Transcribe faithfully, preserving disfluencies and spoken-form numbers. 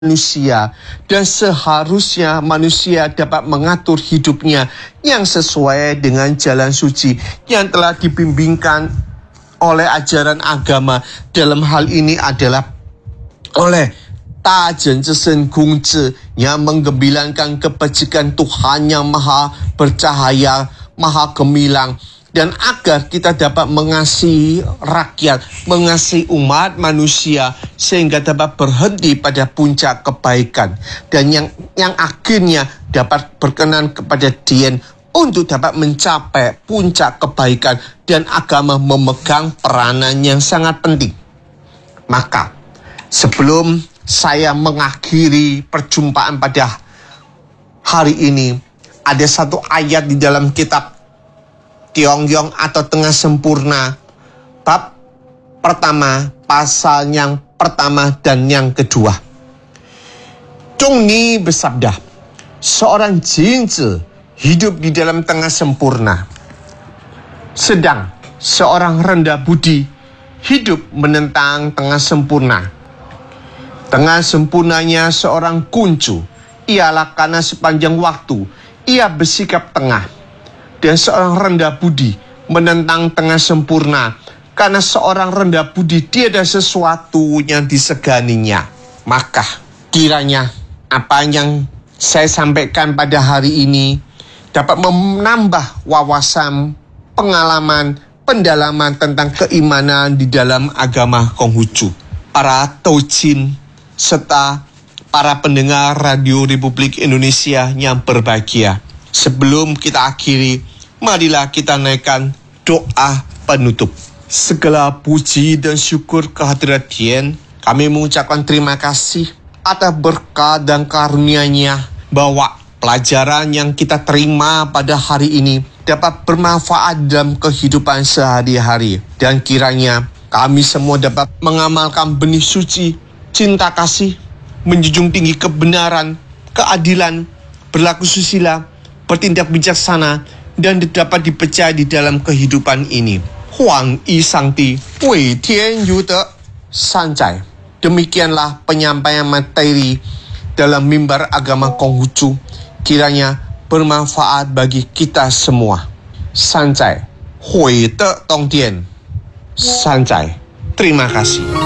manusia, dan seharusnya manusia dapat mengatur hidupnya yang sesuai dengan jalan suci yang telah dibimbingkan oleh ajaran agama. Dalam hal ini adalah oleh Tajen Zesen Gungzi yang menggembilangkan kebajikan Tuhan yang maha bercahaya, maha gemilang, dan agar kita dapat mengasihi rakyat, mengasihi umat manusia sehingga dapat berhenti pada puncak kebaikan, dan yang yang akhirnya dapat berkenan kepada Dia untuk dapat mencapai puncak kebaikan, dan agama memegang peranan yang sangat penting. Maka sebelum saya mengakhiri perjumpaan pada hari ini, ada satu ayat di dalam kitab Tiong-yong atau Tengah Sempurna, bab pertama, pasal yang pertama dan yang kedua. Zhong Ni bersabda, seorang jinzi hidup di dalam tengah sempurna, sedang seorang rendah budi hidup menentang tengah sempurna. Tengah sempurnanya seorang kuncu ialah karena sepanjang waktu ia bersikap tengah. Dan seorang rendah budi menentang tengah sempurna, karena seorang rendah budi tiada sesuatu yang diseganinya. Maka kiranya apa yang saya sampaikan pada hari ini dapat menambah wawasan, pengalaman, pendalaman tentang keimanan di dalam agama Konghucu. Para Taujin serta para pendengar Radio Republik Indonesia yang berbahagia, sebelum kita akhiri, marilah kita naikkan doa penutup. Segala puji dan syukur kehadirat Tien, kami mengucapkan terima kasih atas berkat dan karunia-Nya bahwa pelajaran yang kita terima pada hari ini dapat bermanfaat dalam kehidupan sehari-hari. Dan kiranya kami semua dapat mengamalkan benih suci, cinta kasih, menjunjung tinggi kebenaran, keadilan, berlaku susila, bertindak bijaksana, dan dapat dipercaya di dalam kehidupan ini. Huang Yi Sangti, Wei Tian Yu De Sanjai. Demikianlah penyampaian materi dalam mimbar agama Konghucu. Kiranya bermanfaat bagi kita semua. Sanjai, Hui De Dongdian. Sanjai. Terima kasih.